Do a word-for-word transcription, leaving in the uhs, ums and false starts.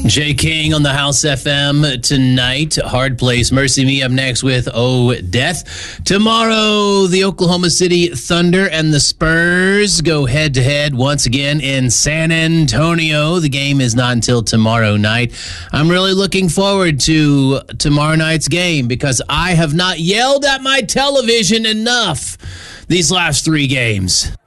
Jay King on the House F M tonight. Hard Place. Mercy Me up next with Oh Death. Tomorrow, the Oklahoma City Thunder and the Spurs go head to head once again in San Antonio. The game is not until tomorrow night. I'm really looking forward to tomorrow night's game because I have not yelled at my television enough these last three games.